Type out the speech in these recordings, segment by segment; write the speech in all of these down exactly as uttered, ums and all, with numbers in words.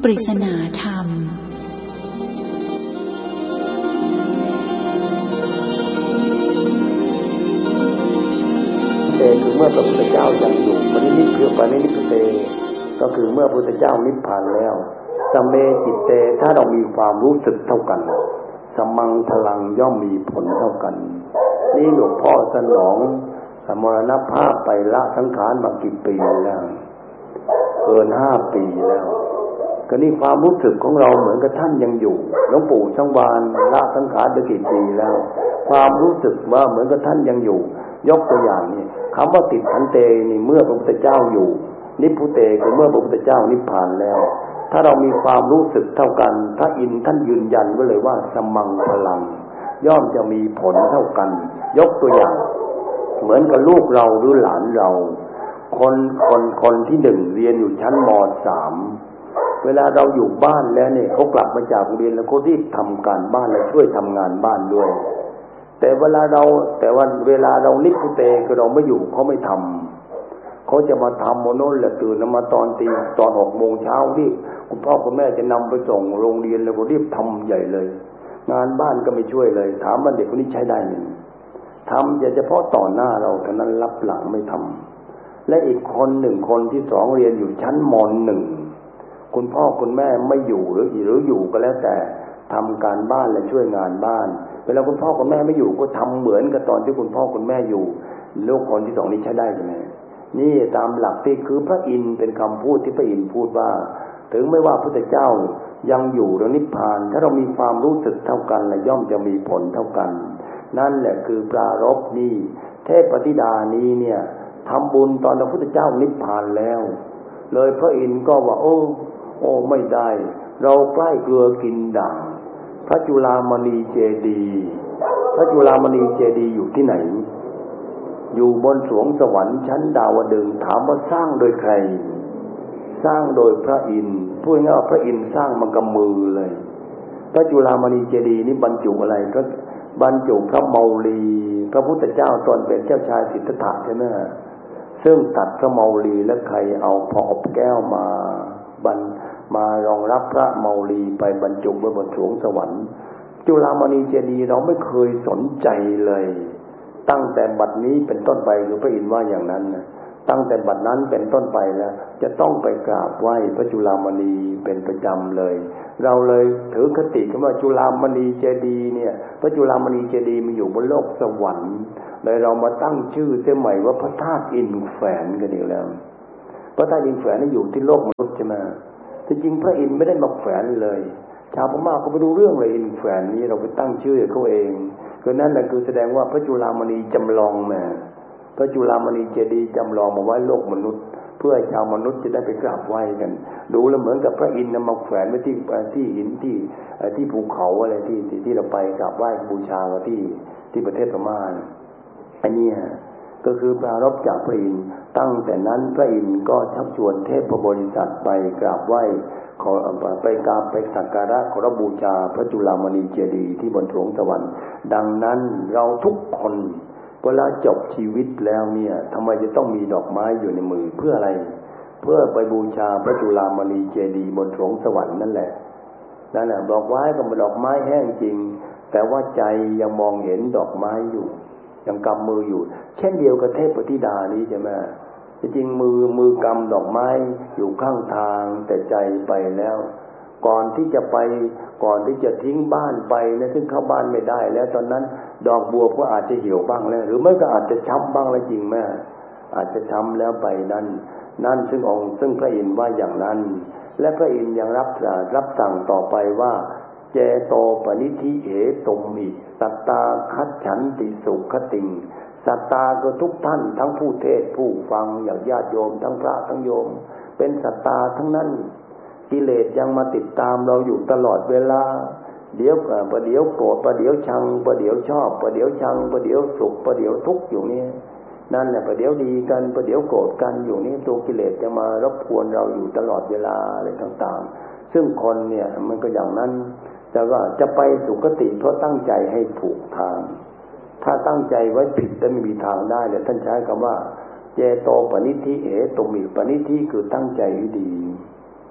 ปริศนาธรรมเตคือเมื่อพระพุทธเจ้ายังอยู่ปณินิพคือปณินิพเตก็คือเมื่อพระพุทธเจ้านิพพานแล้วสเมจิตเตถ้าเรามีความรู้สึกเท่ากันสมังพลังย่อมมีผลเท่ากันนี่หลวงพ่อสนองสมรณภาพไปละสังขารมากี่ปีแล้วเกินห้าปีแล้วก็นี่ความรู้สึกของเราเหมือนกับท่านยังอยู่หลวงปู่ช่างวานละสังขารได้กี่ปีแล้วความรู้สึกว่าเหมือนกับท่านยังอยู่ยกตัวอย่างนี่คำว่าติดขันเตนี่เมื่อพระพุทธเจ้าอยู่นิพพุเตคือเมื่อพระพุทธเจ้านิพพานแล้วถ้าเรามีความรู้สึกเท่ากันพระอินทร์ท่านยืนยันไว้เลยว่าสมังพลังย่อมจะมีผลเท่ากันยกตัวอย่างเหมือนกับลูกเราหรือหลานเราคนคนคนที่หนึ่งเรียนอยู่ชั้นม.สาม เวลาเราอยู่บ้านแล้วเนี่ยเขากลับมาจากโรงเรียนแล้วเขารีบทำการบ้านและช่วยทำงานบ้านด้วยแต่เวลาเราแต่ว่าเวลาเรานิพพุเตคือเราไม่อยู่เขาไม่ทำเขาจะมาทำโมโนนแหละตื่นมาตอนตีตอนหกโมงเช้ารีบคุณพ่อคุณแม่จะนำไปส่งโรงเรียนแล้วก็รีบทำใหญ่เลยงานบ้านก็ไม่ช่วยเลยถามว่าเด็กคนนี้ใช้ได้ไหมทำแต่เฉพาะต่อหน้าเราเท่านั้นรับหลังไม่ทำและอีกคนหนึ่งคนที่สองเรียนอยู่ชั้นม.หนึ่งคุณพ่อคุณแม่ไม่อยู่หรือหรืออยู่ก็แล้วแต่ทำการบ้านและช่วยงานบ้านเวลาคุณพ่อคุณแม่ไม่อยู่ก็ทำเหมือนกับตอนที่คุณพ่อคุณแม่อยู่ลูกคนที่สองนี้ใช้ได้ใช่ไหมนี่ตามหลักที่คือพระอินทร์เป็นคำพูดที่พระอินทร์พูดว่าถึงไม่ว่าพระพุทธเจ้ายังอยู่หรือนิพพานถ้าเรามีความรู้สึกเท่ากันและย่อมจะมีผลเท่ากันนั่นแหละคือปรารภนี้เทพธิดานี้เนี่ยทำบุญตอนพระพุทธเจ้านิพพานแล้วเลยพระอินทร์ก็ว่าโอ้โอ้ไม่ได้เราใกล้เกลือกินด่างพระจุฬามณีเจดีย์พระจุฬามณีเจดีย์อยู่ที่ไหนอยู่บนสวงสวรรค์ชั้นดาวดึงส์ถามว่าสร้างโดยใครสร้างโดยพระอินทร์พูดง่ายๆว่าพระอินทร์สร้างมันกับมือเลยพระจุฬามณีเจดีย์นี่บรรจุอะไรก็บรรจุพระเมาลีพระพุทธเจ้าตอนเป็นเจ้าชายสิทธัตถะใช่ไหมซึ่งตัดพระเมาลีและใครเอาพออบแก้วมาบรรมารองรับพระเมาลีไปบรรจุไว้บนสวงสวรรค์จุฬามณีเจดีย์เราไม่เคยสนใจเลยตั้งแต่บัดนี้เป็นต้นไปคือพระอินทร์ว่าอย่างนั้นนะตั้งแต่บัดนั้นเป็นต้นไปแล้วจะต้องไปกราบไหว้พระจุฬามณีเป็นประจำเลยเราเลยถือคติกันว่าจุฬามณีเจดีย์เนี่ยพระจุฬามณีเจดีย์มันอยู่บนโลกสวรรค์เลยเรามาตั้งชื่อเสียใหม่ว่าพระธาตุอินแฝนกันอีกแล้วพระธาตุอินแฝนนี่อยู่ที่โลกมนุษย์ใช่ไหมที่จริงพระอินทร์ไม่ได้มาแฝนเลยชาวพม่าก็ไม่รู้เรื่องเลยอินแฝนนี้เราไปตั้งชื่อเขาเองคือนั่นแหละคือแสดงว่าพระจุฬามณีจำลองมาพระจุฬามณีเจดีย์จำลองมาไว้โลกมนุษย์เพื่อให้ชาวมนุษย์จะได้ไปกราบไหว้กันดูแล้วเหมือนกับพระอินทร์มาแฝนไว้ที่ที่หินที่ที่ภูเขาอะไรที่ที่เราไปกราบไหว้บูชาที่ที่ประเทศพม่าอันนี้ก็คือปรารภจากพระอินทร์ตั้งแต่นั้นพระอินทร์ก็ชักชวนเทพบริษัทไปกราบไหว้ขอไปกราบไปสักการะเคารพบูชาพระจุฬามณีเจดีย์ที่บนสวงสวรรค์ดังนั้นเราทุกคนเวลาจบชีวิตแล้วเนี่ยทำไมจะต้องมีดอกไม้อยู่ในมือเพื่ออะไรเพื่อไปบูชาพระจุฬามณีเจดีย์บนสวงสวรรค์นั่นแหละนั่นแหละดอกไม้ก็เป็นดอกไม้แห้งจริงแต่ว่าใจยังมองเห็นดอกไม้อยู่ยังกำมืออยู่เช่นเดียวกับเทพธิดานี้ใช่ไหมจริงมือมือกำดอกไม้อยู่ข้างทางแต่ใจไปแล้วก่อนที่จะไปก่อนที่จะทิ้งบ้านไปนะซึ่งเข้าบ้านไม่ได้แล้วตอนนั้นดอกบัวก็อาจจะเหี่ยวบ้างแล้วหรือไม่ก็อาจจะช้ำบ้างแล้วจริงแม่อาจจะช้ำแล้วไปนั้นนั่นซึ่งองค์ซึ่งพระอินทร์ว่าอย่างนั้นและพระอินทร์ยังรับรับสั่งต่อไปว่าเจโตปนิธิเหตุมิสัตตาคัจฉันติสุขติงสัตตาก็ทุกท่านทั้งผู้เทศผู้ฟังอย่างญาติโยมทั้งพระทั้งโยมเป็นสัตตาทั้งนั้นกิเลสยังมาติดตามเราอยู่ตลอดเวลาเดี๋ยวประเดี๋ยวโกรธประเดี๋ยวชังประเดี๋ยวชอบประเดี๋ยวชังประเดี๋ยวสุขประเดี๋ยวทุกข์อยู่นี่นั่นแหละประเดี๋ยวดีกันประเดี๋ยวโกรธกันอยู่นี่ตัวกิเลสจะมารบกวนเราอยู่ตลอดเวลาอะไรต่างๆซึ่งคนเนี่ยมันก็อย่างนั้นแต่ว่าจะไปสุคติเพราะตั้งใจให้ถูกทางถ้าตั้งใจไว้ผิดจะไม่มีทางได้เลยท่านใช้คำว่าเจโตปนิธิเหตุมิปนิธิคือตั้งใจให้ดี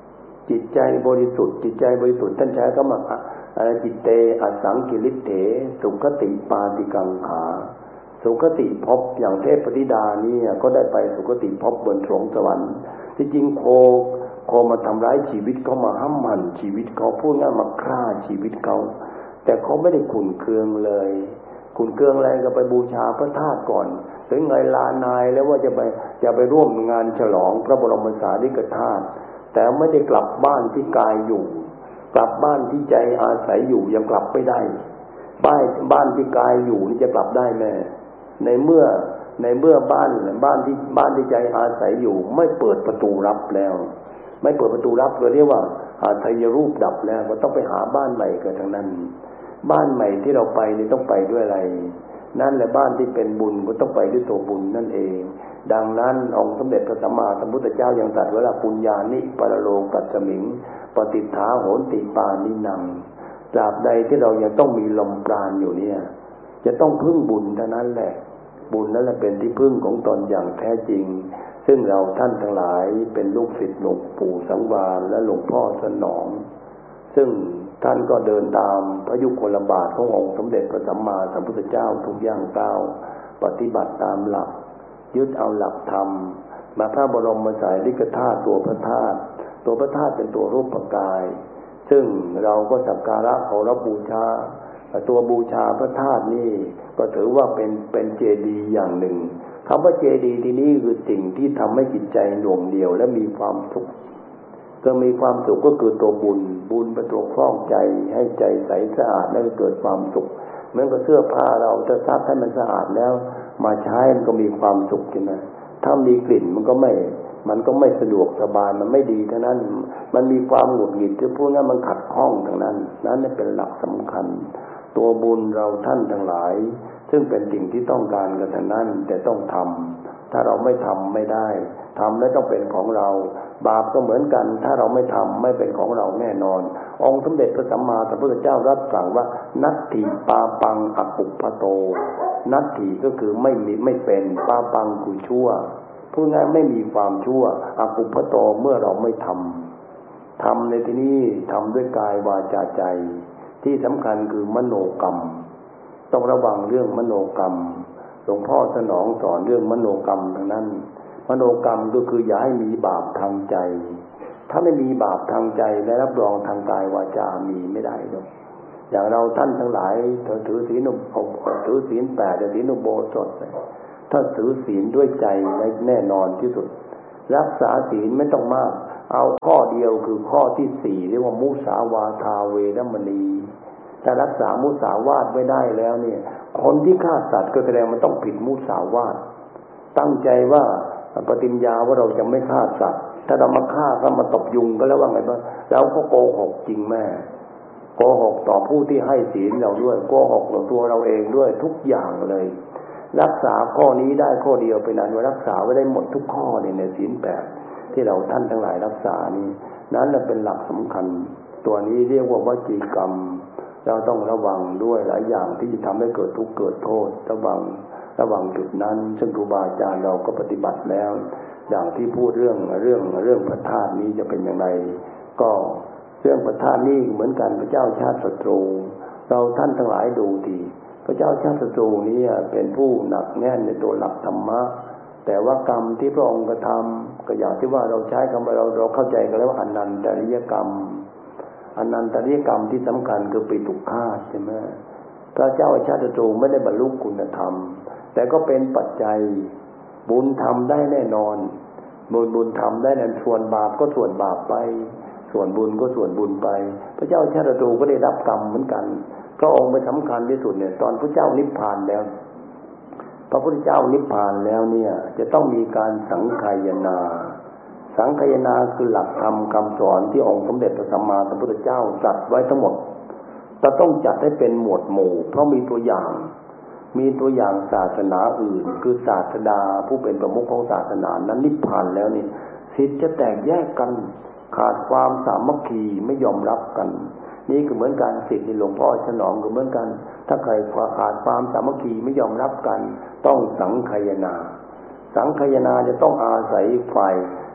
จิตใจบริสุทธิ์จิตใจบริสุทธิ์ท่านใช้คำว่าอะไรจิตเตอสังกิริเถสุขติปาติกังขาสุขติภพอย่างเทพธิดานี่ก็ได้ไปสุขติภพบนสวงสวรรค์ที่จริงโคโคมาทำร้ายชีวิตเขามาห้ำหั่นชีวิตเขาพูดง่ายมาฆ่าชีวิตเขาแต่เขาไม่ได้ขุ่นเคืองเลยขุ่นเคืองอะไรก็ไปบูชาพระธาตุก่อนถึงไงลานายแล้วว่าจะไปจะไปร่วมงานฉลองพระบรมสารีริกธาตุแต่ไม่ได้กลับบ้านที่กายอยู่กลับบ้านที่ใจอาศัยอยู่ยังกลับไม่ได้บ้านบ้านที่กายอยู่นี่จะกลับได้แน่ในเมื่อในเมื่อบ้านบ้านที่บ้านที่ใจอาศัยอยู่ไม่เปิดประตูรับแล้วไม่เปิดประตูรับก็เรียกว่าหาไทยรูปดับแล้วก็ต้องไปหาบ้านใหม่กันทั้งนั้นบ้านใหม่ที่เราไปนี่ต้องไปด้วยอะไรนั่นแหละบ้านที่เป็นบุญก็ต้องไปด้วยตัวบุญนั่นเองดังนั้นองค์สมเด็จพระสัมมาสัมพุทธเจ้ายังตรัสไว้ว่าปุญญานิปรโลกัสสมิงปฏิฏฐาโหนติปานินังตราบใดที่เรายังต้องมีลมปราณอยู่เนี่ยจะต้องพึ่งบุญเท่านั้นแหละบุญนั่นแหละเป็นที่พึ่งของตนอย่างแท้จริงซึ่งเราท่านทั้งหลายเป็นลูกศิษย์หลวงปู่สังวาลและหลวงพ่อสนองซึ่งท่านก็เดินตามพระยุคลบาทขององค์สมเด็จพระสัมมาสัมพุทธเจ้าทุกย่างก้าวปฏิบัติตามหลักยึดเอาหลักธรรมมาพระบรมสารีริกธาตุตัวพระธาตุตัวพระธาตุเป็นตัวรูปกายซึ่งเราก็สักการะเคารพบูชาตัวบูชาพระธาตุนี่ก็ถือว่าเป็นเป็นเจดีย์อย่างหนึ่งคำว่าเจดีย์ที่นี้คือสิ่งที่ทำให้จิตใจหน่วงเหนี่ยวและมีความสุขก็มีความสุขก็คือตัวบุญบุญเป็นตัวคล้องใจให้ใจใสสะอาดและเกิดความสุขเหมือนกับเสื้อผ้าเราจะซักให้มันสะอาดแล้วมาใช้มันก็มีความสุขใช่ไหมถ้ามีกลิ่นมันก็ไม่มันก็ไม่สะดวกสบายมันไม่ดีเท่านั้นมันมีความหงุดหงิดที่พวกนั้นมันขัดข้องทั้งนั้นนั่นเป็นหลักสำคัญตัวบุญเราท่านทั้งหลายซึ่งเป็นสิ่งที่ต้องการกันทั้งนั้นแต่ต้องทำถ้าเราไม่ทำไม่ได้ทำแล้วต้องเป็นของเราบาปก็เหมือนกันถ้าเราไม่ทำไม่เป็นของเราแน่นอนองค์สมเด็จพระสัมมาสัมพุทธเจ้ารับสั่งว่านัตถิปาปังอปุพพโตนัตถิก็คือไม่มีไม่เป็นปาปังคือชั่วผู้นั้นไม่มีความชั่วอปุพพโตเมื่อเราไม่ทำทำในที่นี้ทำด้วยกายวาจาใจที่สำคัญคือมโนกรรมต้องระวังเรื่องมโนกรรมหลวงพ่อสนองสอนเรื่องมโนกรรมทั้งนั้นมโนกรรมก็คืออย่าให้มีบาปทางใจถ้าไม่มีบาปทางใจและรับรองทางกายวาจามีไม่ได้หรอกอย่างเราท่านทั้งหลายถือศีลอุโบสถถือศีลแปดศีลอุโบสถถ้าถือศีลด้วยใจแน่นอนที่สุดรักษาศีลไม่ต้องมากเอาข้อเดียวคือข้อที่สี่เรียกว่ามุสาวาทาเวรมณีถ้ารักษามุสาวาทไว้ได้แล้วเนี่ยคนที่ฆ่าสัตว์ก็แสดงมันต้องผิดมุสาวาทตั้งใจว่าปฏิญญาว่าเราจะไม่ฆ่าสัตว์ถ้าเรามาฆ่าก็มาตบยุงก็แล้วว่าไงบ้างแล้วก็โกหกจริงแม่โกหกต่อผู้ที่ให้ศีลเราด้วยโกหกต่อตัวเราเองด้วยทุกอย่างเลยรักษาข้อนี้ได้ข้อเดียวเป็นอันว่ารักษาไว้ได้หมดทุกข้อในศีลแปดที่เราท่านทั้งหลายรักษานี้นั้นเป็นหลักสำคัญตัวนี้เรียกว่าวจีกรรมเราต้องระวังด้วยหลายอย่างที่จะทำให้เกิดทุกข์เกิดโทษระวังระวังจุดนั้นซึ่งครูบาอาจารย์เราก็ปฏิบัติแล้วอย่างที่พูดเรื่องเรื่องเรื่องพระธาตุนี้จะเป็นอย่างไรก็เรื่องพระธาตุนี้เหมือนกันพระเจ้าชาติศัตรูเราท่านทั้งหลายดูทีพระเจ้าชาติศัตรูนี้เป็นผู้หนักแน่นในตัวหลักธรรมะแต่ว่ากรรมที่พระองค์กระทำก็อย่างที่ว่าเราใช้คำว่าเราเราเข้าใจกันแล้วว่าอนันตริยกรรมอนันตริยกรรมที่สำคัญคือปิตุฆาตใช่ไหมพระเจ้าชาติศัตรูไม่ได้บรรลุคุณธรรมแต่ก็เป็นปัจจัยบุญทำได้แน่นอนบุญบุญทำได้แน่นส่วนบาปก็ส่วนบาปไปส่วนบุญก็ส่วนบุญไปพระเจ้าชาติศัตรูก็ได้รับกรรมเหมือนกันพระองค์เป็นสำคัญที่สุดเนี่ยตอนพระเจ้านิพพานแล้วพระพุทธเจ้านิพพานแล้วเนี่ยจะต้องมีการสังคายนาสังคายนาคือหลักธรรมคำสอนที่องค์สมเด็จพระสัมมาสัมพุทธเจ้าจัดไว้ทั้งหมดจะต้องจัดให้เป็นหมวดหมู่เพราะมีตัวอย่างมีตัวอย่างศาสนาอื่นคือศาสดาผู้เป็นประมุขของศาสนานั้นนิพพานแล้วนี่ศิษย์จะแตกแยกกันขาดความสามัคคีไม่ยอมรับกันนี่ก็เหมือนกันศิษย์ในหลวงพ่อฉลองก็เหมือนกันถ้าใครขาดความสามัคคีไม่ยอมรับกันต้องสังคายนาสังคายนาจะต้องอาศัยฝ่าย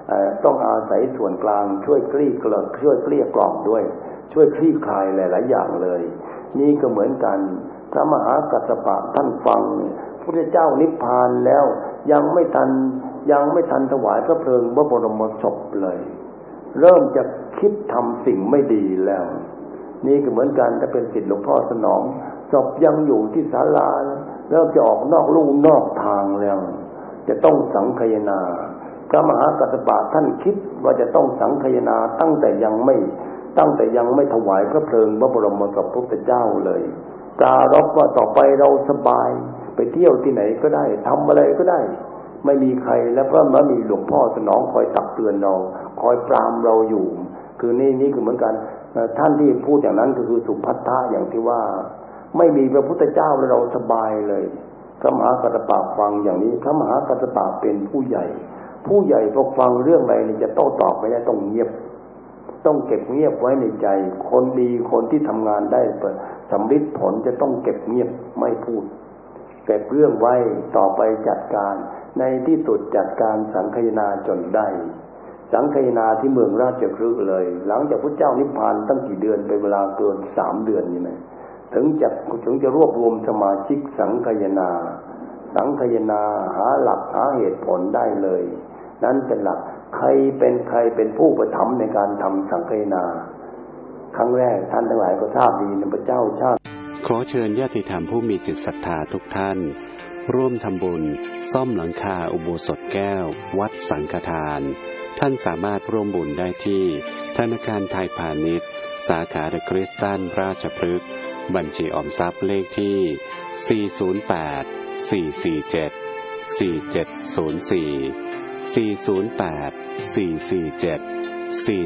ต้องอาศัยส่วนกลางช่วยคลี่เกลิกช่วยเกลี้ยกล่อมด้วยช่วยคลี่คลายหลายๆอย่างเลยนี่ก็เหมือนกันพระมหากัสสปะท่านฟังพระเจ้านิพพานแล้วยังไม่ทันยังไม่ทันถวายพระเพลิงพระบรมศพเลยเริ่มจะคิดทำสิ่งไม่ดีแล้วนี่ก็เหมือนกันถ้าเป็นศิษย์หลวงพ่อสนองศพยังอยู่ที่ศาลาเริ่มจะออกนอกลู่นอกทางแล้วจะต้องสังคายนาพระมหากัสสปะท่านคิดว่าจะต้องสังคายนาตั้งแต่ยังไม่ตั้งแต่ยังไม่ถวายพระเพลิงพระบรมศพพระพุทธเจ้าเลยปรารภว่าต่อไปเราสบายไปเที่ยวที่ไหนก็ได้ทำอะไรก็ได้ไม่มีใครแล้วก็ไม่มีหลวงพ่อสนองคอยตักเตือนเราคอยปรามเราอยู่คือนี่นี่คือเหมือนกันท่านที่พูดอย่างนั้นก็คือสุภัททะอย่างที่ว่าไม่มีพระพุทธเจ้าแล้วเราสบายเลยพระมหากัสสปะฟังอย่างนี้พระมหากัสสปะเป็นผู้ใหญ่ผู้ใหญ่พอฟังเรื่องอะไรนี่จะโต้ตอบไม่ได้ต้องเงียบต้องเก็บเงียบไว้ในใจคนดีคนที่ทำงานได้สำเร็จผลจะต้องเก็บเงียบไม่พูดเก็บเรื่องไว้ต่อไปจัดการในที่สุดจัดการสังคายนาจนได้สังคายนาที่เมืองราชคฤห์เลยหลังจากพระเจ้านิพพานตั้งกี่เดือนเป็นเวลาเกินสามเดือนนี่นะถึงจะถึงจะรวบรวมสมาชิกสังคายนาสังคายนาหาหลักหาเหตุผลได้เลยนั้นเป็นหลักใครเป็นใครเป็นผู้ประถมในการทำสังคายนาครั้งแรกท่านทั้งหลายก็ทราบดีนะพระเจ้าชาติขอเชิญญาติธรรมผู้มีจิตศรัทธาทุกท่านร่วมทำบุญซ่อมหลังคาอุโบสถแก้ววัดสังฆทานท่านสามารถร่วมบุญได้ที่ธนาคารไทยพาณิชย์สาขาเดอะคริสตันราชพฤกษ์บัญชีออมทรัพย์เลขที่สี่ ศูนย์ แปด สี่ สี่ เจ็ด สี่ เจ็ด ศูนย์ สี่ สี่ ศูนย์ แปด สี่ สี่ เจ็ด สี่